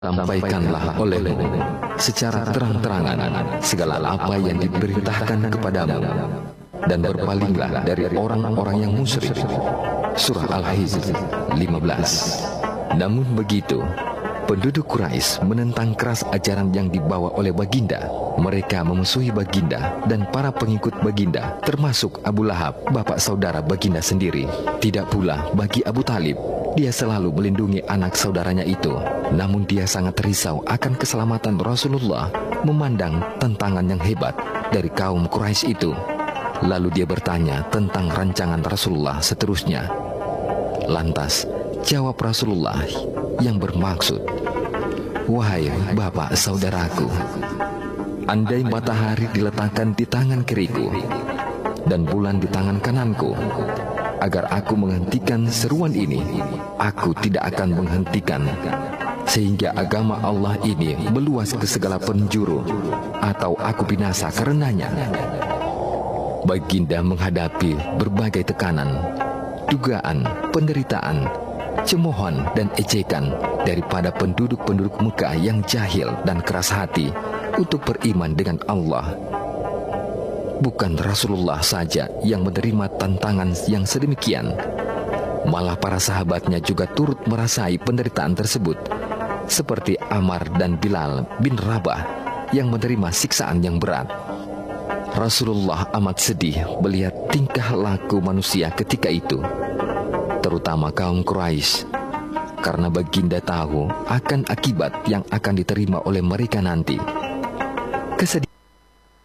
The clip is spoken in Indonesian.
Sampaikanlah olehmu secara terang-terangan segala apa yang diberitakan kepadamu, dan berpalinglah dari orang-orang yang musyrik. Surah Al-Hijr 15. Namun begitu, penduduk Quraisy menentang keras ajaran yang dibawa oleh baginda. Mereka memusuhi baginda dan para pengikut baginda, termasuk Abu Lahab, bapak saudara baginda sendiri. Tidak pula bagi Abu Talib. Dia selalu melindungi anak saudaranya itu. Namun dia sangat risau akan keselamatan Rasulullah memandang tantangan yang hebat dari kaum Quraisy itu. Lalu dia bertanya tentang rancangan Rasulullah seterusnya. Lantas jawab Rasulullah yang bermaksud, "Wahai bapak saudaraku, andai matahari diletakkan di tangan kiriku dan bulan di tangan kananku, agar aku menghentikan seruan ini, aku tidak akan menghentikan sehingga agama Allah ini meluas ke segala penjuru, atau aku binasa karenanya." Baginda menghadapi berbagai tekanan, dugaan, penderitaan, cemoohan dan ejekan daripada penduduk-penduduk Mekah yang jahil dan keras hati untuk beriman dengan Allah. Bukan Rasulullah saja yang menerima tantangan yang sedemikian, malah para sahabatnya juga turut merasai penderitaan tersebut, seperti Ammar dan Bilal bin Rabah yang menerima siksaan yang berat. Rasulullah amat sedih melihat tingkah laku manusia ketika itu, terutama kaum Quraisy, karena baginda tahu akan akibat yang akan diterima oleh mereka nanti. Kesedihan